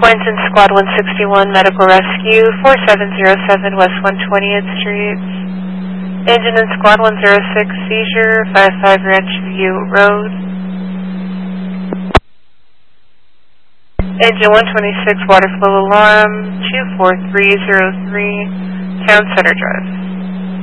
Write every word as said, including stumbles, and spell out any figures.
Boynton Squad one sixty-one Medical Rescue, four seven zero seven West one twentieth Street. Engine in Squad one zero six, seizure, five five Ranch View Road. Engine one twenty-six, water flow alarm, two four three zero three, Town Center Drive.